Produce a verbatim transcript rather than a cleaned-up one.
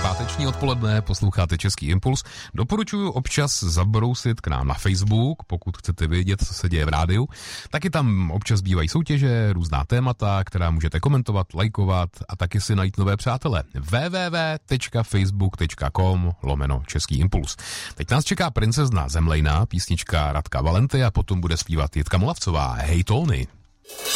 páteční odpoledne, posloucháte Český impuls. Doporučuji občas zabrousit k nám na Facebook, pokud chcete vědět, co se děje v rádiu. Taky tam občas bývají soutěže, různá témata, která můžete komentovat, lajkovat a taky si najít nové přátele. w w w tečka facebook tečka com lomeno Český impuls. Teď nás čeká princezna Zemlejna, písnička Radka Valenty a potom bude zpívat Jitka Molavcová. Hej Tony.